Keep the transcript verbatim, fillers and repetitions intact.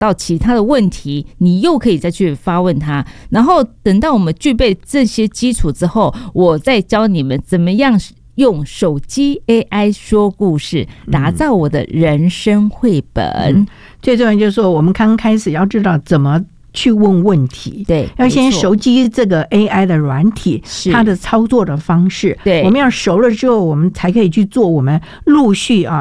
到其他的问题，你又可以再去发问他，然后等到我们具备这些基础之后，我再教你们怎么样用手机 A I 说故事打造我的人生绘本、嗯、 最重要就是说我们刚开始要知道怎么去问问题， 对， 要先熟悉这个 A I 的软体，它的操作的方式， 对， 我们要熟了之后，我们才可以去做我们陆续啊